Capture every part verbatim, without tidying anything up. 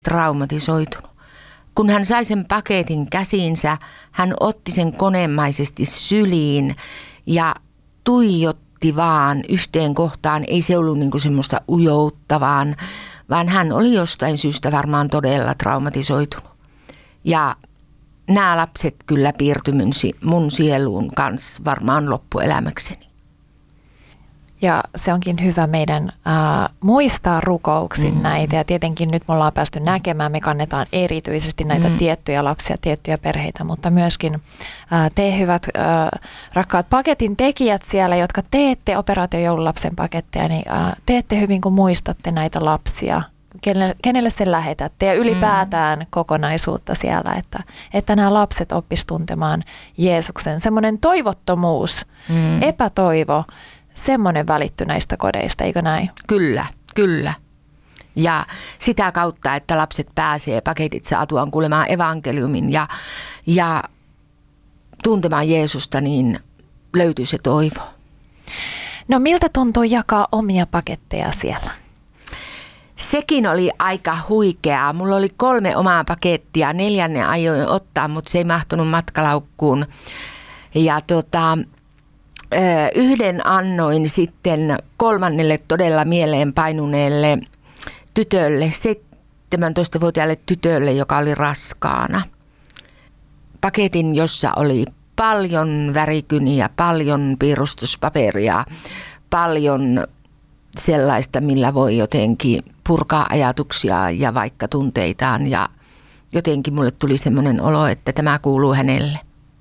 traumatisoitunut. Kun hän sai sen paketin käsiinsä, hän otti sen konemaisesti syliin ja tuijotti vaan yhteen kohtaan. Ei se ollut niin kuin semmoista ujoutta, vaan, vaan hän oli jostain syystä varmaan todella traumatisoitunut. Ja nämä lapset kyllä piirtyi mun sieluun kanssa varmaan loppuelämäkseni. Ja se onkin hyvä meidän äh, muistaa rukouksin mm. näitä. Ja tietenkin nyt me ollaan päästy näkemään, me kannetaan erityisesti näitä mm. tiettyjä lapsia, tiettyjä perheitä, mutta myöskin äh, te hyvät äh, rakkaat paketin tekijät siellä, jotka teette Operaatio Joululapsen paketteja, niin äh, teette hyvin, kun muistatte näitä lapsia. Kenelle, kenelle sen lähetätte ja ylipäätään mm. kokonaisuutta siellä, että, että nämä lapset oppis tuntemaan Jeesuksen. Semmoinen toivottomuus, mm. epätoivo, semmoinen välitty näistä kodeista, eikö näin? Kyllä, kyllä. Ja sitä kautta, että lapset pääsee paketit saatuaan kuulemaan evankeliumin ja, ja tuntemaan Jeesusta, niin löytyy se toivo. No miltä tuntuu jakaa omia paketteja siellä? Sekin oli aika huikeaa. Mulla oli kolme omaa pakettia, neljänne ajoin ottaa, mutta se ei mahtunut matkalaukkuun. Ja tota... Yhden annoin sitten kolmannelle todella mieleen painuneelle tytölle, seitsemäntoistavuotiaalle tytölle, joka oli raskaana. Paketin, jossa oli paljon värikyniä, paljon piirustuspaperia, paljon sellaista, millä voi jotenkin purkaa ajatuksia ja vaikka tunteitaan. Ja jotenkin mulle tuli semmoinen olo, että tämä kuuluu hänelle.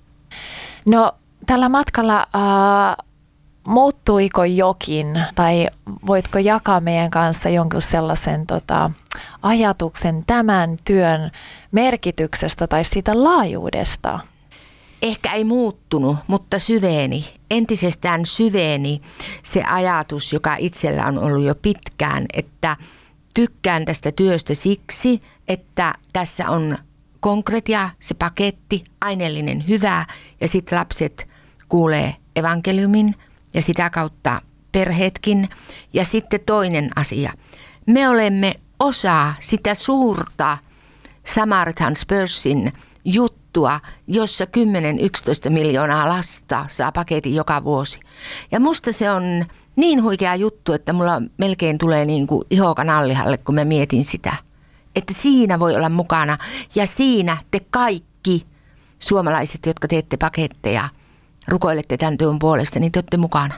No. Tällä matkalla äh, muuttuiko jokin tai voitko jakaa meidän kanssa jonkun sellaisen tota, ajatuksen tämän työn merkityksestä tai siitä laajuudesta? Ehkä ei muuttunut, mutta syveni, entisestään syveni se ajatus, joka itsellä on ollut jo pitkään, että tykkään tästä työstä siksi, että tässä on konkretia, se paketti, aineellinen hyvä ja sitten lapset kuulee evankeliumin ja sitä kautta perheetkin. Ja sitten toinen asia. Me olemme osa sitä suurta Samaritan Spursin juttua, jossa kymmenen yksitoista miljoonaa lasta saa paketin joka vuosi. Ja musta se on niin huikea juttu, että mulla melkein tulee niin kuin iho kanallihalle, kun mä mietin sitä. Että siinä voi olla mukana ja siinä te kaikki suomalaiset, jotka teette paketteja, rukoilette tämän työn puolesta, niin te olette mukana.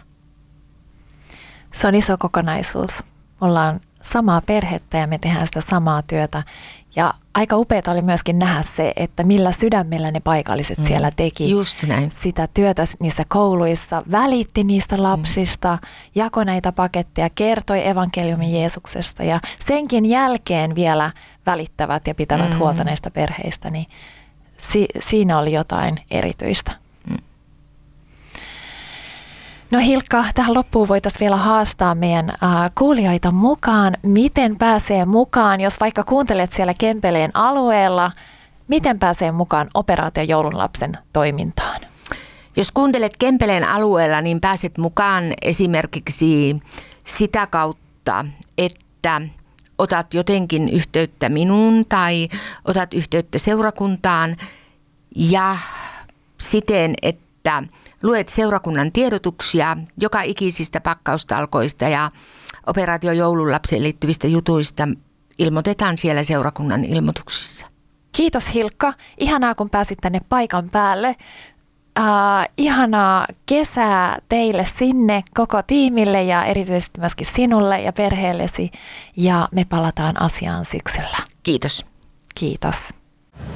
Se on iso kokonaisuus. Ollaan samaa perhettä ja me tehdään sitä samaa työtä. Ja aika upeata oli myöskin nähdä se, että millä sydämellä ne paikalliset mm. siellä teki Just näin. sitä työtä niissä kouluissa, välitti niistä lapsista, mm. jakoi näitä paketteja, kertoi evankeliumin Jeesuksesta ja senkin jälkeen vielä välittävät ja pitävät mm. huolta näistä perheistä, niin si- siinä oli jotain erityistä. Mm. No Hilkka, tähän loppuun voitaisiin vielä haastaa meidän äh, kuulijoita mukaan. Miten pääsee mukaan, jos vaikka kuuntelet siellä Kempeleen alueella, miten pääsee mukaan Operaatio Joululapsen toimintaan? Jos kuuntelet Kempeleen alueella, niin pääset mukaan esimerkiksi sitä kautta, että otat jotenkin yhteyttä minuun tai otat yhteyttä seurakuntaan ja siten, että luet seurakunnan tiedotuksia joka ikisistä pakkaustalkoista ja Operaatio Joululapseen liittyvistä jutuista ilmoitetaan siellä seurakunnan ilmoituksissa. Kiitos Hilkka. Ihanaa kun pääsit tänne paikan päälle. Uh, ihanaa kesää teille sinne, koko tiimille ja erityisesti myöskin sinulle ja perheellesi. Ja me palataan asiaan syksyllä. Kiitos. Kiitos.